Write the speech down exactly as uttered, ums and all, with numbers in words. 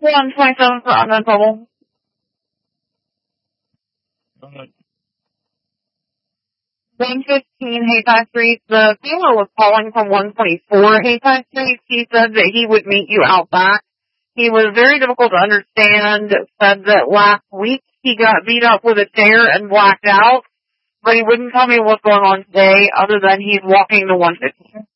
one twenty-seven for unknown total. one fifteen Haytime Street. The dealer was calling from one twenty-four Haytime Street. He said that he would meet you out back. He was very difficult to understand. Said that last week he got beat up with a chair and blacked out, but he wouldn't tell me what's going on today other than he's walking to one fifteen.